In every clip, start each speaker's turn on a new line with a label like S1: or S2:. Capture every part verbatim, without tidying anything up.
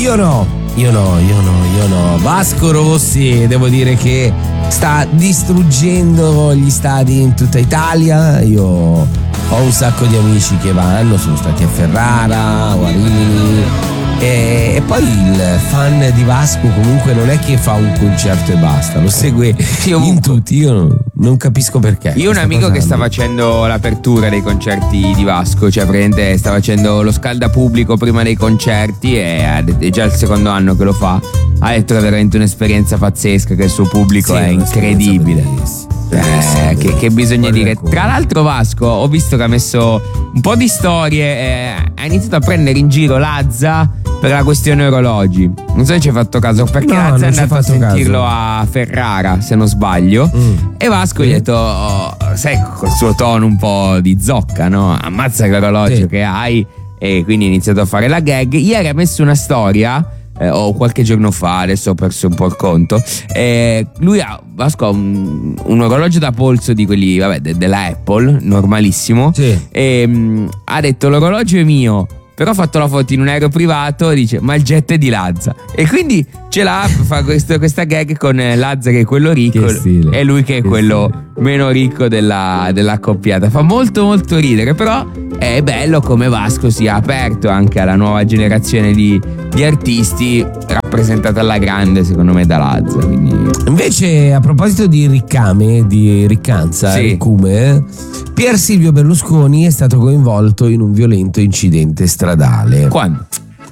S1: Io no, io no, io no, io no. Vasco Rossi, devo dire che sta distruggendo gli stadi in tutta Italia. Io ho un sacco di amici che vanno, sono stati a Ferrara o a Rimini. E, e poi il fan di Vasco comunque non è che fa un concerto e basta, lo segue in tutti. Io non, non capisco perché.
S2: Io ho un amico che sta facendo l'apertura dei concerti di Vasco, cioè praticamente sta facendo lo scaldapubblico prima dei concerti e è già il secondo anno che lo fa. Ha detto che è veramente un'esperienza pazzesca, che il suo pubblico sì, è incredibile. Eh, che, che bisogna dire. Tra l'altro Vasco, ho visto che ha messo un po' di storie, eh, ha iniziato a prendere in giro Lazza per la questione orologi. Non so se ci hai fatto caso, perché no, Lazza è andato a sentirlo caso. a Ferrara, se non sbaglio, mm. e Vasco mm. gli ha detto, oh, sai, col suo tono un po' di zocca, no? Ammazza l'orologio sì. che hai. E quindi ha iniziato a fare la gag. Ieri ha messo una storia, Eh, o qualche giorno fa, adesso ho perso un po' il conto. Eh, lui ha, Vasco ha un, un orologio da polso di quelli, vabbè, de, della Apple, normalissimo. Sì. E mh, ha detto: l'orologio è mio, però ha fatto la foto in un aereo privato e dice: ma il jet è di Lazza. E quindi ce l'ha, fa questo, questa gag con Lazza che è quello ricco e lui che è che quello stile. meno ricco della, della accoppiata. Fa molto molto ridere, però è bello come Vasco sia aperto anche alla nuova generazione di, di artisti, rappresentata alla grande secondo me da Lazza. Quindi...
S1: Invece, a proposito di riccame, di riccanza, sì. ricume, Pier Silvio Berlusconi è stato coinvolto in un violento incidente stradale.
S2: Quando?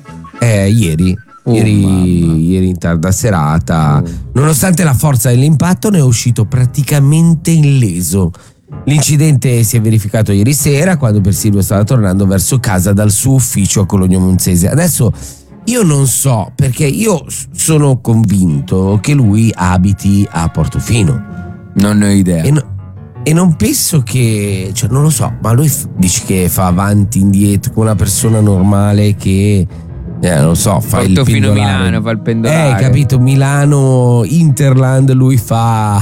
S1: Eh, ieri. Oh, ieri, ieri in tarda serata, oh. nonostante la forza dell'impatto, ne è uscito praticamente illeso. L'incidente si è verificato ieri sera, quando Pier Silvio stava tornando verso casa dal suo ufficio a Cologno Monzese. Adesso io non so, perché io sono convinto che lui abiti a Portofino.
S2: Non ne ho idea.
S1: E, no, e non penso che, cioè non lo so, ma lui f- dice che fa avanti, indietro, come una persona normale che... Eh, non lo so, fa il pendolare.
S2: Milano, fa il pendolare.
S1: Eh, capito, Milano, Interland, lui fa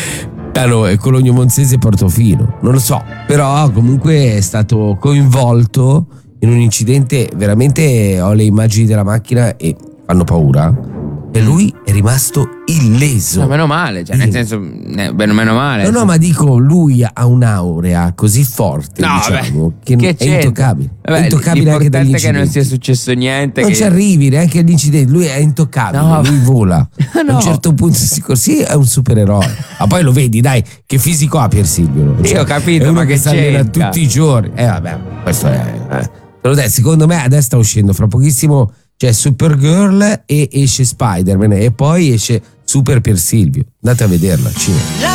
S1: allora, Cologno Monzese, Portofino. Non lo so, però comunque è stato coinvolto in un incidente, veramente ho le immagini della macchina e fanno paura. E lui è rimasto illeso.
S2: No, meno male, cioè nel senso, eh, beh, meno male.
S1: No, no, ma dico, lui ha un'aurea così forte, no, diciamo, che, che è intoccabile. Vabbè, è intoccabile anche dagli incidenti.
S2: L'importante è che non sia successo niente.
S1: Non
S2: che...
S1: ci arrivi neanche agli incidenti. Lui è intoccabile, no, lui vola. No. A un certo punto si sì, è un supereroe. Ma poi lo vedi, dai, che fisico ha Pier Silvio. Cioè,
S2: io ho capito,
S1: è uno
S2: ma
S1: che
S2: che
S1: si allena tutti i giorni. Eh vabbè, questo è. Eh. Secondo me adesso sta uscendo fra pochissimo. C'è Supergirl e esce Spider-Man e poi esce Super Pier Silvio. Andate a vederlo al cinema.